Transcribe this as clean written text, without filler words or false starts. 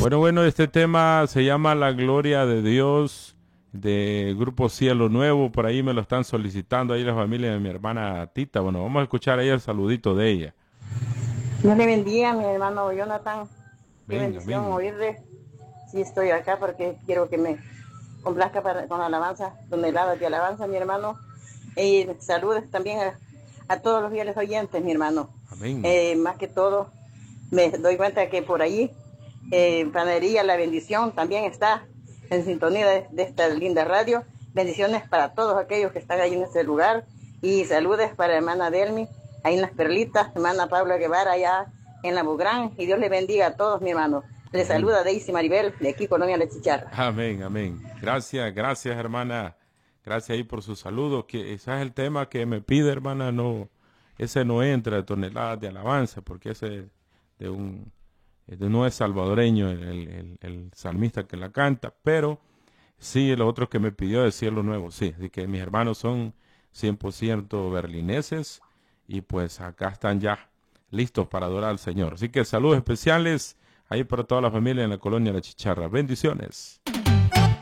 Bueno, este tema se llama La Gloria de Dios de Grupo Cielo Nuevo. Por ahí me lo están solicitando ahí la familia de mi hermana Tita. Bueno, vamos a escuchar ahí el saludito de ella. Dios le bendiga, mi hermano Jonathan. Qué Amén, bendición amén. oírle. Sí, estoy acá porque quiero que me complazca con alabanza, toneladas de alabanza, mi hermano. Y saludes también a todos los fieles oyentes, mi hermano. Amén. Más que todo, me doy cuenta que por ahí, Panadería La Bendición también está en sintonía de esta linda radio. Bendiciones para todos aquellos que están ahí en este lugar. Y saludes para hermana Delmi, ahí en Las Perlitas, hermana Pablo Guevara, allá en La Bugrán. Y Dios les bendiga a todos, mi hermano. Les Amén. saluda Daisy Maribel, de aquí, Colonia La Chicharra. Amén, amén. Gracias, gracias, hermana. Gracias ahí por su saludo. Que ese es el tema que me pide, hermana. No, ese no entra de toneladas de alabanza, porque ese de un no es salvadoreño el salmista que la canta, pero sí, el otro que me pidió es Cielo Nuevo, sí. Así que mis hermanos son 100% berlineses y pues acá están ya listos para adorar al Señor. Así que saludos especiales ahí para toda la familia en la colonia La Chicharra. Bendiciones.